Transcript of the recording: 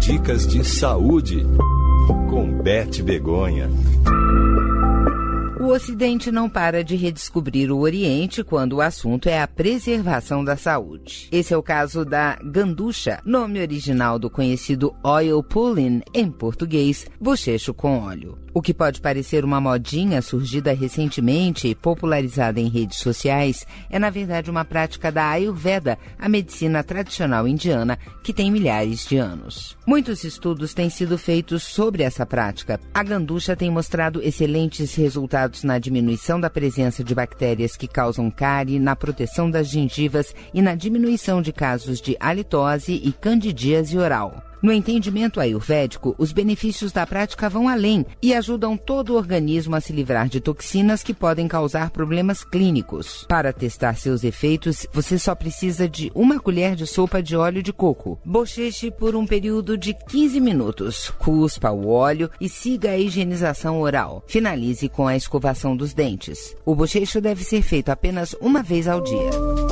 Dicas de saúde com Beth Begonha. O Ocidente não para de redescobrir o Oriente quando o assunto é a preservação da saúde. Esse é o caso da ganducha, nome original do conhecido oil pulling, em português, bochecho com óleo. O que pode parecer uma modinha surgida recentemente e popularizada em redes sociais é, na verdade, uma prática da Ayurveda, a medicina tradicional indiana, que tem milhares de anos. Muitos estudos têm sido feitos sobre essa prática. A ganducha tem mostrado excelentes resultados na diminuição da presença de bactérias que causam cárie, na proteção das gengivas e na diminuição de casos de halitose e candidíase oral. No entendimento ayurvédico, os benefícios da prática vão além e ajudam todo o organismo a se livrar de toxinas que podem causar problemas clínicos. Para testar seus efeitos, você só precisa de 1 colher de sopa de óleo de coco. Bocheche por um período de 15 minutos. Cuspa o óleo e siga a higienização oral. Finalize com a escovação dos dentes. O bochecho deve ser feito apenas uma vez ao dia.